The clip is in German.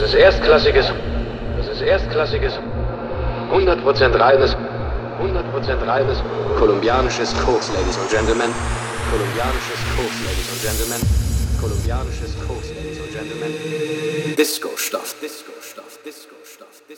ist erstklassiges, 100% reines, kolumbianisches Koks, Ladies and Gentlemen, Disco-Stoff.